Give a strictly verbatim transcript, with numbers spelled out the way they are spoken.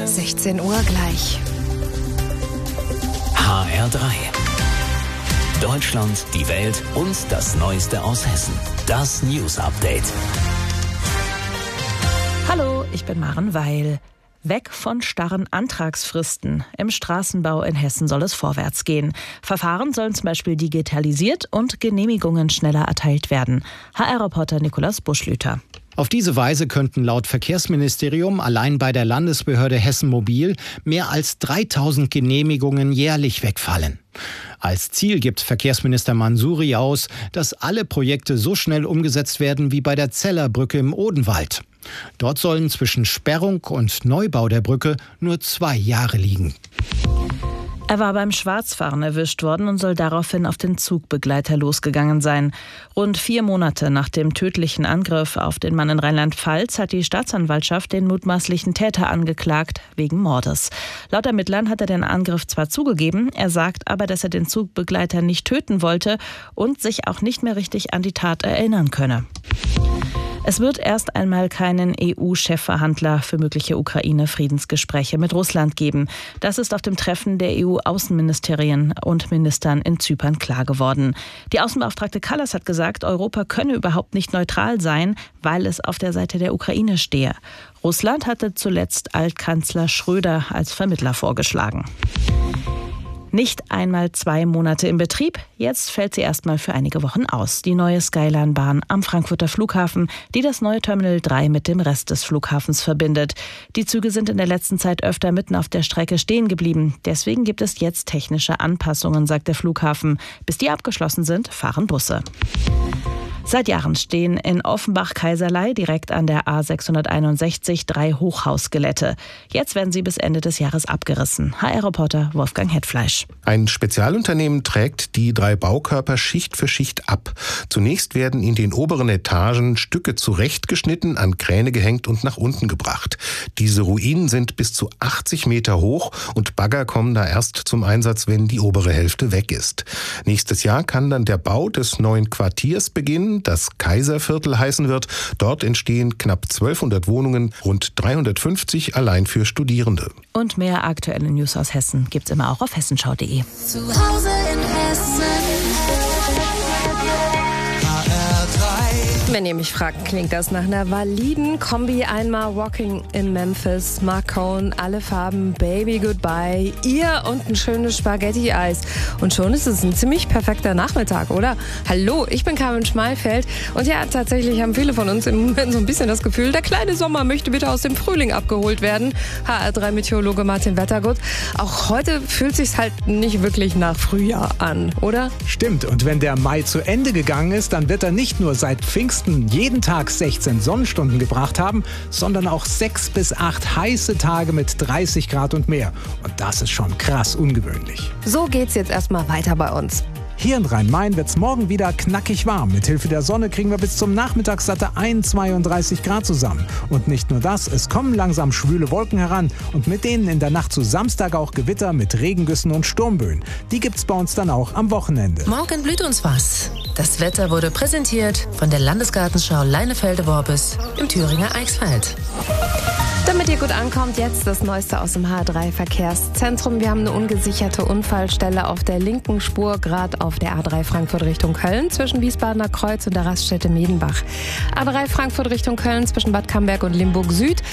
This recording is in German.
sechzehn Uhr gleich. H R drei. Deutschland, die Welt und das Neueste aus Hessen. Das News Update. Hallo, ich bin Maren Weil. Weg von starren Antragsfristen. Im Straßenbau in Hessen soll es vorwärts gehen. Verfahren sollen zum Beispiel digitalisiert und Genehmigungen schneller erteilt werden. H R-Reporter Nikolaus Buschlüter. Auf diese Weise könnten laut Verkehrsministerium allein bei der Landesbehörde Hessen Mobil mehr als dreitausend Genehmigungen jährlich wegfallen. Als Ziel gibt Verkehrsminister Mansouri aus, dass alle Projekte so schnell umgesetzt werden wie bei der Zellerbrücke im Odenwald. Dort sollen zwischen Sperrung und Neubau der Brücke nur zwei Jahre liegen. Er war beim Schwarzfahren erwischt worden und soll daraufhin auf den Zugbegleiter losgegangen sein. Rund vier Monate nach dem tödlichen Angriff auf den Mann in Rheinland-Pfalz hat die Staatsanwaltschaft den mutmaßlichen Täter angeklagt wegen Mordes. Laut Ermittlern hat er den Angriff zwar zugegeben, er sagt aber, dass er den Zugbegleiter nicht töten wollte und sich auch nicht mehr richtig an die Tat erinnern könne. Es wird erst einmal keinen E U-Chefverhandler für mögliche Ukraine-Friedensgespräche mit Russland geben. Das ist auf dem Treffen der E U-Außenministerien und Ministern in Zypern klar geworden. Die Außenbeauftragte Kallas hat gesagt, Europa könne überhaupt nicht neutral sein, weil es auf der Seite der Ukraine stehe. Russland hatte zuletzt Altkanzler Schröder als Vermittler vorgeschlagen. Nicht einmal zwei Monate im Betrieb, jetzt fällt sie erstmal für einige Wochen aus. Die neue Skyline-Bahn am Frankfurter Flughafen, die das neue Terminal drei mit dem Rest des Flughafens verbindet. Die Züge sind in der letzten Zeit öfter mitten auf der Strecke stehen geblieben. Deswegen gibt es jetzt technische Anpassungen, sagt der Flughafen. Bis die abgeschlossen sind, fahren Busse. Seit Jahren stehen in Offenbach-Kaiserlei direkt an der A sechshunderteinundsechzig drei Hochhausskelette. Jetzt werden sie bis Ende des Jahres abgerissen. H R-Reporter Wolfgang Hetfleisch. Ein Spezialunternehmen trägt die drei Baukörper Schicht für Schicht ab. Zunächst werden in den oberen Etagen Stücke zurechtgeschnitten, an Kräne gehängt und nach unten gebracht. Diese Ruinen sind bis zu achtzig Meter hoch und Bagger kommen da erst zum Einsatz, wenn die obere Hälfte weg ist. Nächstes Jahr kann dann der Bau des neuen Quartiers beginnen, das Kaiserviertel heißen wird. Dort entstehen knapp zwölfhundert Wohnungen, rund dreihundertfünfzig allein für Studierende. Und mehr aktuelle News aus Hessen gibt's immer auch auf hessenschau punkt de. Zu Hause in Hessen. Wenn ihr mich fragt, klingt das nach einer validen Kombi. Einmal Walking in Memphis, Marcone, alle Farben, Baby Goodbye, ihr und ein schönes Spaghetti-Eis. Und schon ist es ein ziemlich perfekter Nachmittag, oder? Hallo, ich bin Carmen Schmalfeld und ja, tatsächlich haben viele von uns im Moment so ein bisschen das Gefühl, der kleine Sommer möchte bitte aus dem Frühling abgeholt werden. H R drei Meteorologe Martin Wettergut. Auch heute fühlt sich's halt nicht wirklich nach Frühjahr an, oder? Stimmt, und wenn der Mai zu Ende gegangen ist, dann wird er nicht nur seit Pfingsten jeden Tag sechzehn Sonnenstunden gebracht haben, sondern auch sechs bis acht heiße Tage mit dreißig Grad und mehr. Und das ist schon krass ungewöhnlich. So geht's jetzt erstmal weiter bei uns. Hier in Rhein-Main wird's morgen wieder knackig warm. Mithilfe der Sonne kriegen wir bis zum Nachmittag satte einundzwanzig Grad zusammen. Und nicht nur das, es kommen langsam schwüle Wolken heran und mit denen in der Nacht zu Samstag auch Gewitter mit Regengüssen und Sturmböen. Die gibt's bei uns dann auch am Wochenende. Morgen blüht uns was. Das Wetter wurde präsentiert von der Landesgartenschau Leinefelde-Worbis im Thüringer Eichsfeld. Damit ihr gut ankommt, jetzt das Neueste aus dem H drei Verkehrszentrum. Wir haben eine ungesicherte Unfallstelle auf der linken Spur, gerade auf der A drei Frankfurt Richtung Köln, zwischen Wiesbadener Kreuz und der Raststätte Miedenbach. A drei Frankfurt Richtung Köln, zwischen Bad Camberg und Limburg Süd.